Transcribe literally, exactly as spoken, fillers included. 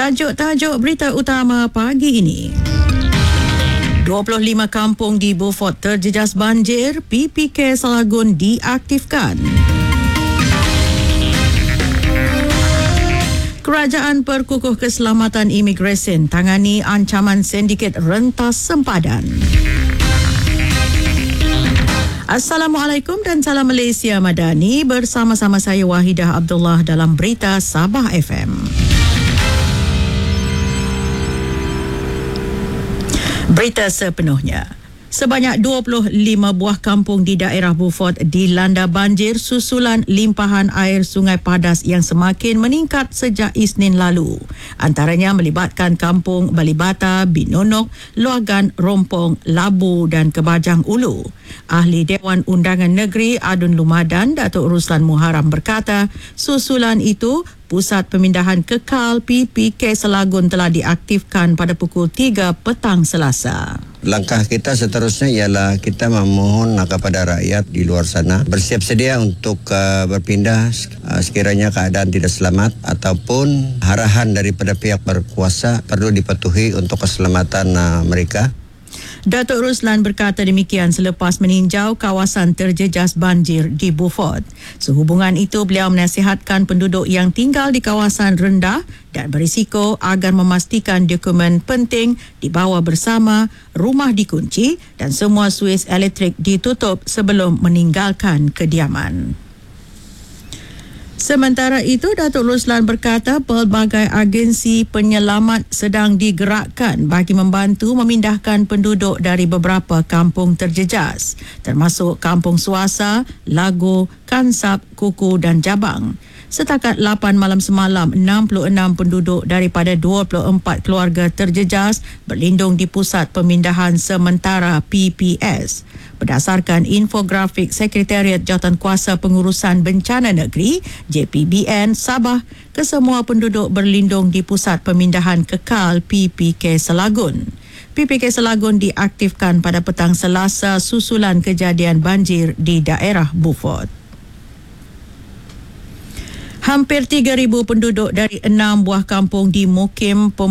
Tajuk-tajuk berita utama pagi ini. dua puluh lima kampung di Beaufort terjejas banjir, P P K Selagun diaktifkan. Kerajaan perkukuh keselamatan imigresen tangani ancaman sindiket rentas sempadan. Assalamualaikum dan salam Malaysia Madani, bersama-sama saya Wahidah Abdullah dalam Berita Sabah F M. Berita sepenuhnya. Sebanyak dua puluh lima buah kampung di daerah Beaufort dilanda banjir susulan limpahan air Sungai Padas yang semakin meningkat sejak Isnin lalu. Antaranya melibatkan kampung Balibata, Binonok, Luagan, Rompong, Labu dan Kebajang Ulu. Ahli Dewan Undangan Negeri Adun Lumadan, Datuk Ruslan Muharram berkata, susulan itu Pusat Pemindahan Kekal P P K Selagun telah diaktifkan pada pukul tiga petang Selasa. Langkah kita seterusnya ialah kita memohon kepada rakyat di luar sana bersiap sedia untuk uh, berpindah uh, sekiranya keadaan tidak selamat ataupun arahan daripada pihak berkuasa perlu dipatuhi untuk keselamatan uh, mereka. Datuk Ruslan berkata demikian selepas meninjau kawasan terjejas banjir di Beaufort. Sehubungan itu, beliau menasihatkan penduduk yang tinggal di kawasan rendah dan berisiko agar memastikan dokumen penting dibawa bersama, rumah dikunci dan semua suis elektrik ditutup sebelum meninggalkan kediaman. Sementara itu, Datuk Ruslan berkata pelbagai agensi penyelamat sedang digerakkan bagi membantu memindahkan penduduk dari beberapa kampung terjejas, termasuk Kampung Suasa, Lago, Kansap, Kuku dan Jabang. Setakat lapan malam semalam, enam puluh enam penduduk daripada dua puluh empat keluarga terjejas berlindung di Pusat Pemindahan Sementara P P S. Berdasarkan infografik Sekretariat Jawatankuasa Pengurusan Bencana Negeri J P B N Sabah, kesemua penduduk berlindung di Pusat Pemindahan Kekal P P K Selagun. P P K Selagun diaktifkan pada petang Selasa susulan kejadian banjir di daerah Beaufort. Hampir tiga ribu penduduk dari enam buah kampung di Mukim